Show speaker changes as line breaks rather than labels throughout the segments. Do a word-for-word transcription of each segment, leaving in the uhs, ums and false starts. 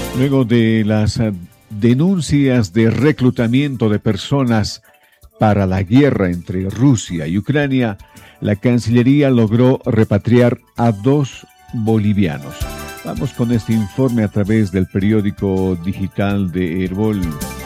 Luego de las eh, denuncias de reclutamiento de personas para la guerra entre Rusia y Ucrania, la Cancillería logró repatriar a dos bolivianos. Vamos con este informe a través del periódico digital de Herbol.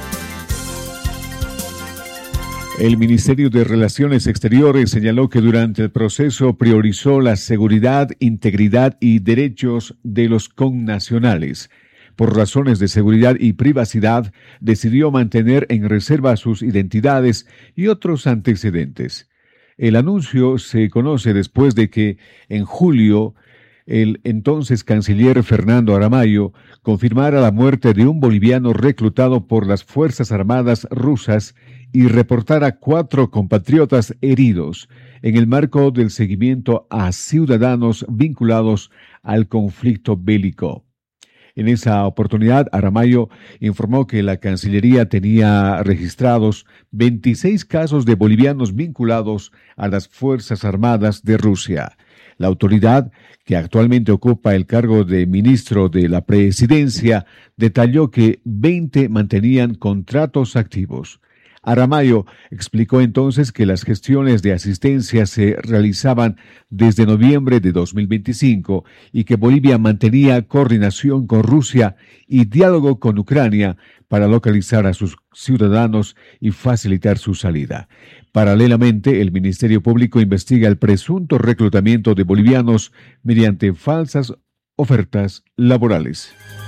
El Ministerio de Relaciones Exteriores señaló que durante el proceso priorizó la seguridad, integridad y derechos de los connacionales. Por razones de seguridad y privacidad, decidió mantener en reserva sus identidades y otros antecedentes. El anuncio se conoce después de que, en julio, el entonces canciller Fernando Aramayo confirmara la muerte de un boliviano reclutado por las Fuerzas Armadas rusas y reportara cuatro compatriotas heridos en el marco del seguimiento a ciudadanos vinculados al conflicto bélico. En esa oportunidad, Aramayo informó que la Cancillería tenía registrados veintiséis casos de bolivianos vinculados a las Fuerzas Armadas de Rusia. La autoridad, que actualmente ocupa el cargo de ministro de la Presidencia, detalló que veinte mantenían contratos activos. Aramayo explicó entonces que las gestiones de asistencia se realizaban desde noviembre de dos mil veinticinco y que Bolivia mantenía coordinación con Rusia y diálogo con Ucrania para localizar a sus ciudadanos y facilitar su salida. Paralelamente, el Ministerio Público investiga el presunto reclutamiento de bolivianos mediante falsas ofertas laborales.